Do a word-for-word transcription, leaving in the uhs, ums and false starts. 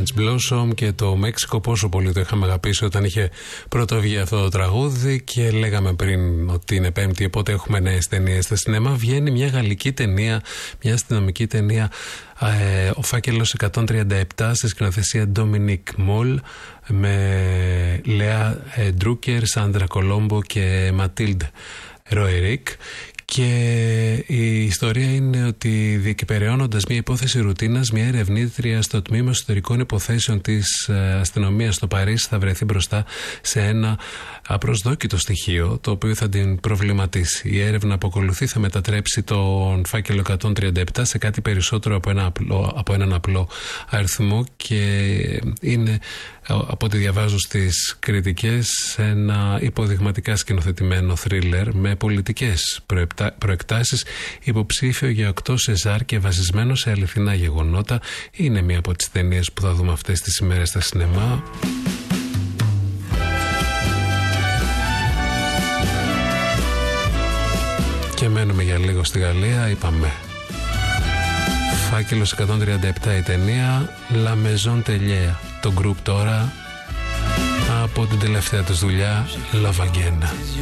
Orange Blossom και το Μέξικο, πόσο πολύ το είχαμε αγαπήσει όταν είχε πρώτο βγει αυτό το τραγούδι και λέγαμε πριν ότι είναι Πέμπτη, οπότε έχουμε νέες ταινίες στα σινεμά. Βγαίνει μια γαλλική ταινία, μια αστυνομική ταινία, ε, ο Φάκελος εκατόν τριάντα επτά, στη σκηνοθεσία Dominique Moll, με Λέα Ντρούκερ, Σάντρα Κολόμπο και Ματίλντ Ροερίκ. Και η ιστορία είναι ότι διεκπεραιώνοντας μια υπόθεση ρουτίνας, μια ερευνήτρια στο τμήμα εσωτερικών υποθέσεων της αστυνομίας στο Παρίσι θα βρεθεί μπροστά σε ένα απροσδόκητο στοιχείο το οποίο θα την προβληματίσει. Η έρευνα που ακολουθεί θα μετατρέψει τον Φάκελο εκατόν τριάντα επτά σε κάτι περισσότερο από, ένα απλό, από έναν απλό αριθμό και είναι, από ό,τι διαβάζω στις κριτικές, ένα υποδειγματικά σκηνοθετημένο θρίλερ με πολιτικές προεκτάσεις, υποψήφιο για οκτώ Σεζάρ και βασισμένο σε αληθινά γεγονότα. Είναι μία από τις ταινίες που θα δούμε αυτές τις ημέρες στα σινεμά. Και μένουμε για λίγο στη Γαλλία, είπαμε. Φάκελος εκατόν τριάντα επτά η ταινία, La Maison Tellier, το group τώρα από την τελευταία τους δουλειά, La Vagena.